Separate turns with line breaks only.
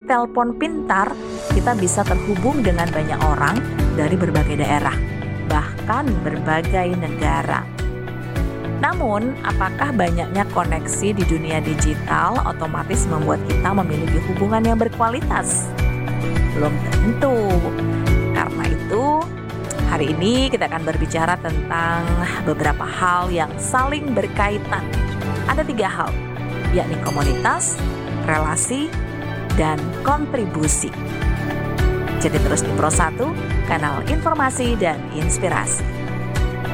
telepon pintar, kita bisa terhubung dengan banyak orang dari berbagai daerah, bahkan berbagai negara. Namun, apakah banyaknya koneksi di dunia digital otomatis membuat kita memiliki hubungan yang berkualitas? Belum tentu. Karena itu, hari ini kita akan berbicara tentang beberapa hal yang saling berkaitan. Ada 3 hal, yakni komunitas, relasi, dan kontribusi. Jadi terus di Pro1, kanal informasi dan inspirasi.